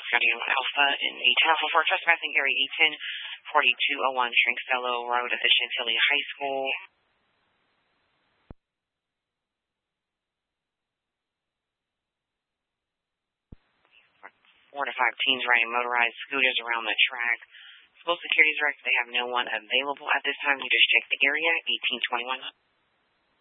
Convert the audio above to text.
County Alpha in the Tahoe for trespassing area 810-4201 Stringfellow Road at the Chantilly High School. 4 to 5 teens riding motorized scooters around the track. School security director, they have no one available at this time. You just check the area, 1821.